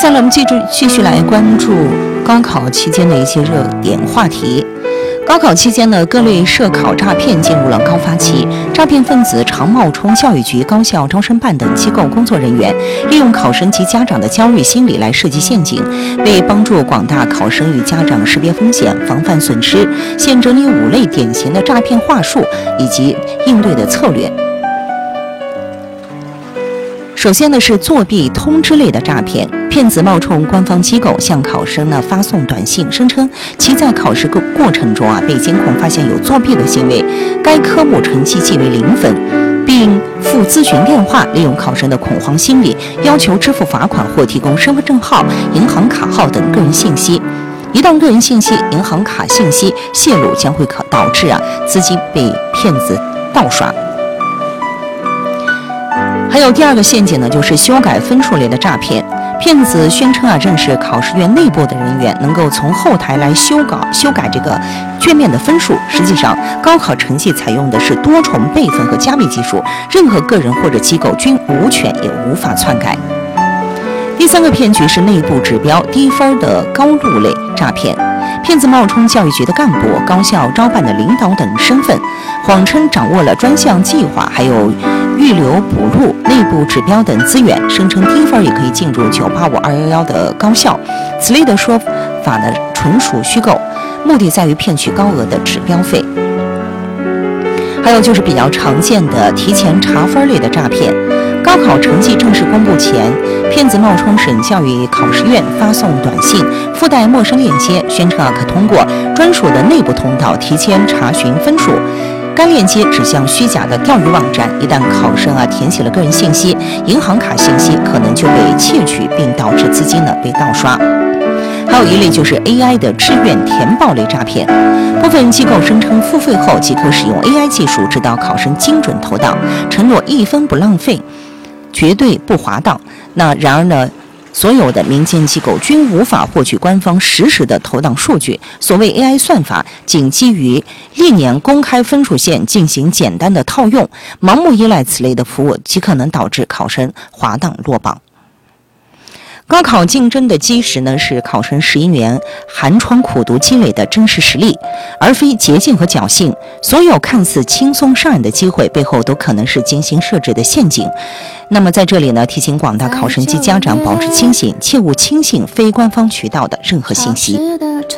下来我们继续来关注高考期间的一些热点话题。高考期间呢，各类涉考诈骗进入了高发期，诈骗分子常冒充教育局、高校招生办等机构工作人员，利用考生及家长的焦虑心理来设计陷阱。为帮助广大考生与家长识别风险、防范损失，现整理5类典型的诈骗话术以及应对的策略。首先呢是作弊通知类的诈骗，骗子冒充官方机构向考生呢发送短信，声称其在考试过程中被监控发现有作弊的行为，该科目成绩记为0分，并附咨询电话，利用考生的恐慌心理，要求支付罚款或提供身份证号、银行卡号等个人信息。一旦个人信息、银行卡信息泄露，将会导致资金被骗子盗刷。还有第二个陷阱呢，就是修改分数类的诈骗。骗子宣称认识考试院内部的人员，能够从后台来修改这个卷面的分数。实际上，高考成绩采用的是多重备份和加密技术，任何个人或者机构均无权也无法篡改。第三个骗局是内部指标低分的高录类诈骗。骗子冒充教育局的干部、高校招办的领导等身份，谎称掌握了专项计划，还有预留补录、内部指标等资源，声称低分也可以进入985、211的高校。此类的说法呢，纯属虚构，目的在于骗取高额的指标费。还有就是比较常见的提前查分类的诈骗。高考成绩正式公布前，骗子冒充省教育考试院发送短信，附带陌生链接，宣称可通过专属的内部通道提前查询分数。该链接指向虚假的钓鱼网站，一旦考生填写了个人信息、银行卡信息，可能就被窃取，并导致资金被盗刷。还有一类就是 AI 的志愿填报类诈骗，部分机构声称付费后即可使用 AI 技术指导考生精准投档，承诺1分不浪费，绝对不滑档。然而呢，所有的民间机构均无法获取官方实时的投档数据。所谓 AI 算法仅基于历年公开分数线进行简单的套用，盲目依赖此类的服务，极可能导致考生滑档落榜。高考竞争的基石呢，是考生11年寒窗苦读积累的真实实力，而非捷径和侥幸。所有看似轻松上岸的机会，背后都可能是精心设置的陷阱。那么在这里呢，提醒广大考生及家长保持清醒，切勿轻信非官方渠道的任何信息。